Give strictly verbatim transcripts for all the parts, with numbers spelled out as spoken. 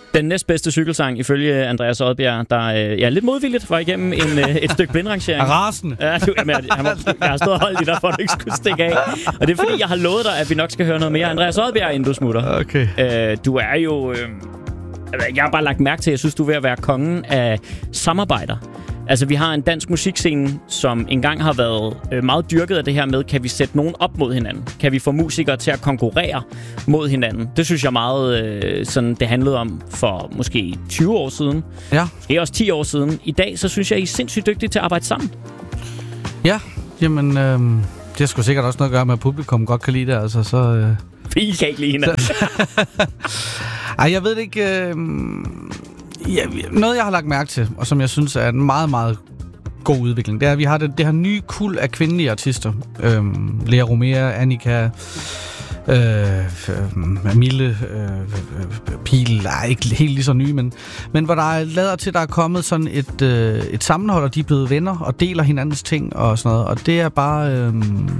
Den næstbedste cykelsang, ifølge Andreas Odbjerg, der øh, ja, lidt modvilligt var igennem en, øh, et stykke blindrangering. Rasende. Ja, du, jamen, jeg, jeg, jeg har stået og holdt i dig, for at du ikke skulle stikke af. Og det er fordi, jeg har lovet dig, at vi nok skal høre noget mere Andreas Odbjerg, inden du smutter. Okay. Øh, du er jo... Øh, jeg har bare lagt mærke til, at jeg synes, du er ved at være kongen af samarbejder. Altså, vi har en dansk musikscene, som engang har været øh, meget dyrket af det her med, kan vi sætte nogen op mod hinanden? Kan vi få musikere til at konkurrere mod hinanden? Det synes jeg meget, øh, sådan det handlede om for måske tyve år siden. Ja. Måske også ti år siden. I dag, så synes jeg, I er sindssygt dygtige til at arbejde sammen. Ja, jamen, øh, det har sgu sikkert også noget at gøre med, at publikum godt kan lide det, altså, så... Øh... I kan ikke lide hinanden. Ej, jeg ved det ikke... Øh... Ja, noget, jeg har lagt mærke til, og som jeg synes er en meget, meget god udvikling, det er, at vi har det, det her nye kuld af kvindelige artister. Øhm, Lea Romea, Annika, øh, Mille, øh, Pil, nej, ikke helt lige så nye, men, men hvor der er lader til, der er kommet sådan et, øh, et sammenhold, og de er blevet venner og deler hinandens ting og sådan noget, og det er bare... Øh,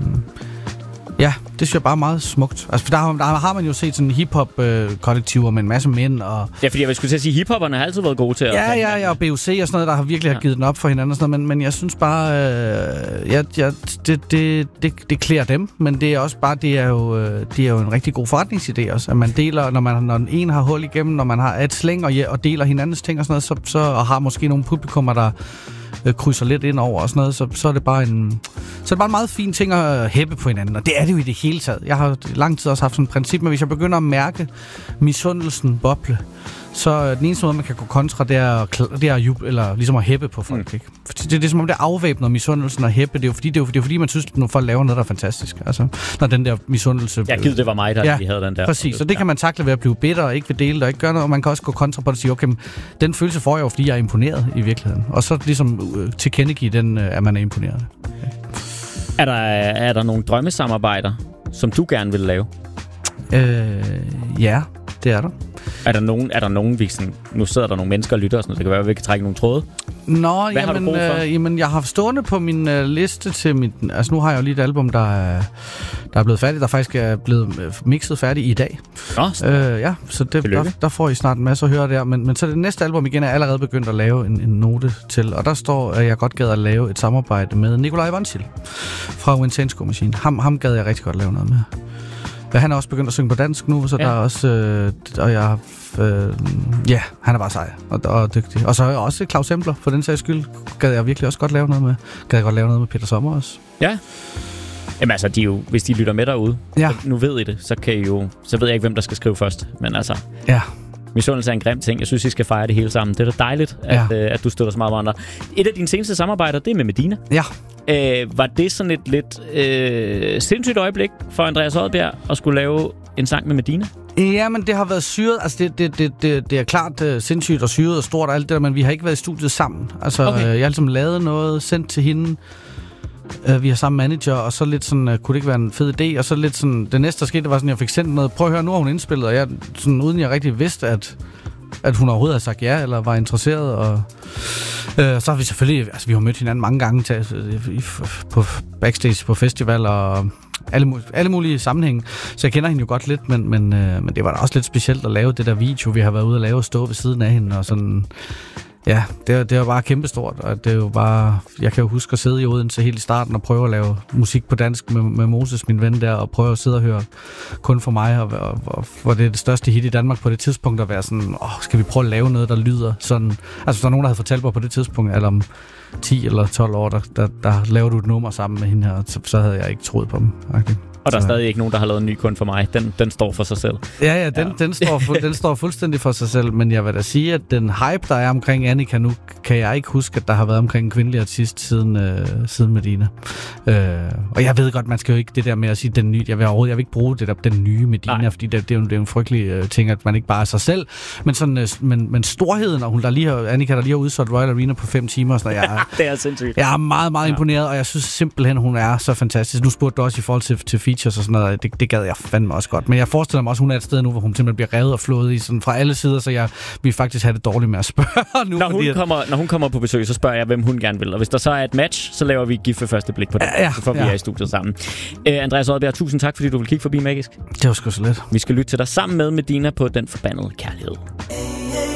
Ja, det synes jeg bare er meget smukt. Altså, for der, der har man jo set sådan hip-hop-kollektiver med en masse mænd. Og ja, fordi jeg skulle til at sige, hip-hopperne har altid været gode til at... Ja, ja, ja, og B O C og sådan noget, der har virkelig ja. givet den op for hinanden og sådan noget. Men, men jeg synes bare, øh, ja, ja, det, det, det, det klæder dem. Men det er også bare, det er jo, det er jo en rigtig god forretningsidé også. At man deler, når, man, når en har hul igennem, når man har et slæng og, og deler hinandens ting og sådan noget, så, så og har måske nogle publikummer, der... krydser lidt ind over og sådan noget, så, så er det bare en så er det bare en meget fin ting at hæppe på hinanden, og det er det jo i det hele taget. Jeg har lang tid også haft sådan et princip, men hvis jeg begynder at mærke misundelsen boble, så den eneste måde, man kan gå kontra, det er, det er jub, eller ligesom at hæppe på folk. Mm. Ikke? Det, det er som om, det afvæbner misundelsen og hæppe. Det er jo fordi, det er, det er fordi man synes, at når folk laver noget, der er fantastisk. Altså, når den der misundelse... Jeg givet, det var mig, der ja, vi havde den der. Præcis, så det kan man takle ved at blive bitter og ikke vil dele det og ikke gøre noget, og man kan også gå kontra på det og sige, okay, den følelse får jeg jo, fordi jeg er imponeret i virkeligheden. Og så ligesom øh, tilkendegive den, øh, at man er imponeret. Okay. Er der, er der nogle drømmesamarbejder, som du gerne vil lave? Øh, ja, det er der. Er der nogen, er der nogen vi sådan, nu sidder der nogle mennesker og lytter og sådan noget, det kan være, at vi kan trække nogle tråde. Nå, hvad jamen, øh, jamen, jeg har stående på min øh, liste til mit... Altså, nu har jeg jo lige et album, der er, der er blevet færdigt, der faktisk er blevet mixet færdigt i dag. Nå, øh, ja, så det, der, der får I snart en masse at høre der. Men, men så det næste album igen er allerede begyndt at lave en, en note til, og der står, at jeg godt gad at lave et samarbejde med Nikolaj Vonsild fra Winsensko Machine. Ham, ham gad jeg rigtig godt lave noget med. Men han er også begyndt at synge på dansk nu, så ja. der er også... Øh, og jeg øh, ja, han er bare sej og, og dygtig. Og så er jeg også Claus Embler, for den sags skyld. Gad jeg virkelig også godt lave noget med. Gad jeg godt lave noget med Peter Sommer også. Ja. Jamen altså, de jo, hvis de lytter med derude, ja. nu ved I det, så kan I jo... Så ved jeg ikke, hvem der skal skrive først. Men altså... Ja. Misundelse er en grim ting. Jeg synes, I skal fejre det hele sammen. Det er da dejligt, at, ja. øh, at du støtter så meget med andre. Et af dine seneste samarbejder, det er med Medina. Ja. Øh, var det sådan et lidt øh, sindssygt øjeblik for Andreas Odbjerg at skulle lave en sang med Medina? Ja, men det har været syret. Altså, det, det, det, det, det er klart uh, sindssygt og syret og stort og alt det der, men vi har ikke været i studiet sammen. Altså, okay. øh, jeg har ligesom lavet noget, sendt til hende. Uh, vi har samme manager, og så lidt sådan, uh, kunne det ikke være en fed idé? Og så lidt sådan, det næste, der skete, det var sådan, jeg fik sendt noget. Prøv at høre, nu har hun indspillet, og jeg, sådan, uden jeg rigtig vidste, at, at hun overhovedet havde sagt ja, eller var interesseret, og... Øh, så har vi selvfølgelig, altså vi har mødt hinanden mange gange til, i, på backstage, på festivaler og alle, alle mulige sammenhænge, så jeg kender hende jo godt lidt, men, men, øh, men det var da også lidt specielt at lave det der video, vi har været ude at lave og stå ved siden af hende og sådan. Ja, det, det var bare kæmpestort, og det er jo bare, jeg kan jo huske at sidde i Odense helt i starten og prøve at lave musik på dansk med, med Moses, min ven der, og prøve at sidde og høre kun for mig, og, og, og for det, det største hit i Danmark på det tidspunkt, at være sådan, åh, skal vi prøve at lave noget, der lyder sådan, altså der er nogen, der havde fortalt mig på det tidspunkt, eller om ti eller tolv år, der, der, der laver du et nummer sammen med hende her, så, så havde jeg ikke troet på dem. Okay. Og der er stadig ikke nogen, der har lavet en ny kun for mig. Den, den står for sig selv. Ja, ja, den, ja. Den, står fu- den står fuldstændig for sig selv. Men jeg vil da sige, at den hype, der er omkring Annika nu, kan jeg ikke huske, at der har været omkring en kvindelig artist siden, øh, siden Medina. Øh, og jeg ved godt, man skal jo ikke det der med at sige den nye. Jeg vil overhovedet jeg vil ikke bruge det der, den nye Medina, Nej. fordi det, det, er jo, det er jo en frygtelig øh, ting, at man ikke bare er sig selv. Men, sådan, øh, men, men storheden, og hun der lige har, Annika, der lige har udsolgt Royal Arena på fem timer. Og sådan, jeg, er, det er sindssygt. Jeg er meget, meget ja. imponeret, og jeg synes simpelthen, hun er så fantastisk. Nu spurgte du også i forhold til, til features og sådan noget. Det, det gad jeg fandme også godt. Men jeg forestiller mig også, hun er et sted nu, hvor hun simpelthen bliver revet og flået i sådan fra alle sider, så jeg vil faktisk have det dårligt med at spørge nu. Når hun, at... kommer, når hun kommer på besøg, så spørger jeg, hvem hun gerne vil. Og hvis der så er et match, så laver vi gift ved første blik på det. Ja, ja, så får vi ja. her i studiet sammen. Uh, Andreas Odbjerg, tusind tak, fordi du vil kigge forbi Magisk. Det var sgu så let. Vi skal lytte til dig sammen med Medina på Den Forbandede Kærlighed.